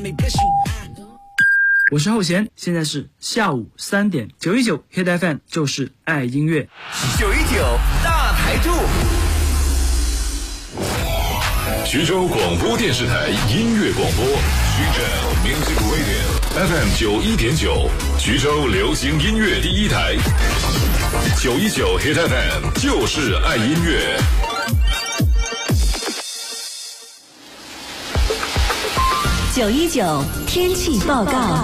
我是浩贤，现在是下午3点，919 Hit FM 就是爱音乐 ，919大台柱， 徐州广播电视台音乐广播，徐州 Music Radio FM 91.9，徐州流行音乐第一台，919 Hit FM 就是爱音乐。 919天气报告。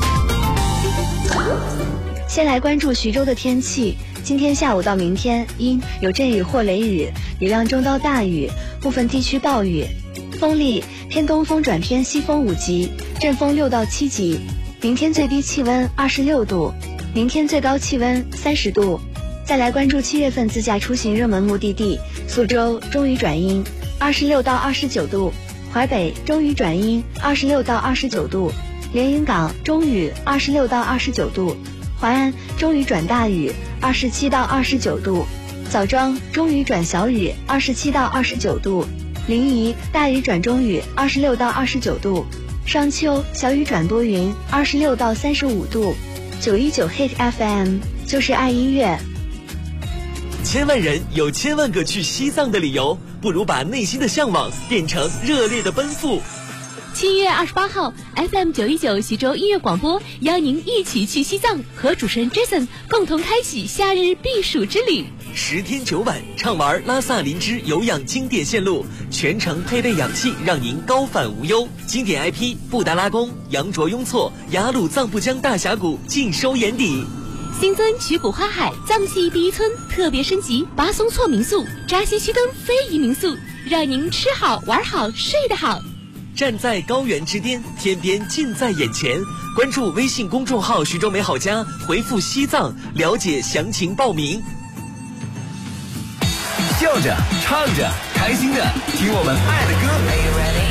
先来关注徐州的天气。今天下午到明天阴，有阵雨或雷雨，雨量中到大雨，部分地区暴雨。风力偏东风转偏西风5级，阵风6到7级。明天最低气温26度，明天最高气温30度。再来关注7月份自驾出行热门目的地：苏州中雨转阴，26到29度；淮北中雨转阴，26到29度；连云港中雨26到29度；淮安中雨转大雨27到29度；枣庄中雨转小雨27到29度；临沂大雨转中雨26到29度；商丘小雨转多云26到35度。919 Hit FM 就是爱音乐。 千万人有千万个去西藏的理由，不如把内心的向往变成热烈的奔赴。 7月28号 FM 919徐州音乐广播邀您一起去西藏，和主持人 Jason 共同开启夏日避暑之旅。 10天9晚畅玩拉萨林芝有氧经典线路，全程配备氧气，让您高反无忧。经典 IP 布达拉宫、羊卓雍措、雅鲁藏布江大峡谷尽收眼底。 新增曲谷花海藏戏第一村特别升级巴松措民宿、扎西须登非遗民宿，让您吃好玩好睡得好。 站在高原之巅，天边近在眼前。关注微信公众号徐州美好家，回复西藏了解详情报名。 叫着唱着开心的听我们爱的歌。